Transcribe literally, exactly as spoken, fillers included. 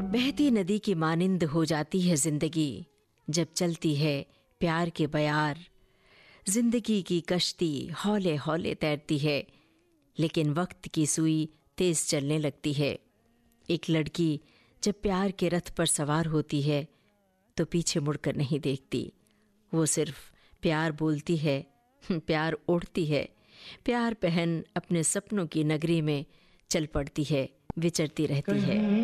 बहती नदी की मानिंद हो जाती है जिंदगी जब चलती है प्यार के बयार। जिंदगी की कश्ती हौले हौले तैरती है, लेकिन वक्त की सुई तेज चलने लगती है। एक लड़की जब प्यार के रथ पर सवार होती है तो पीछे मुड़कर नहीं देखती। वो सिर्फ प्यार बोलती है, प्यार उड़ती है, प्यार पहन अपने सपनों की नगरी में चल पड़ती है, विचरती रहती है।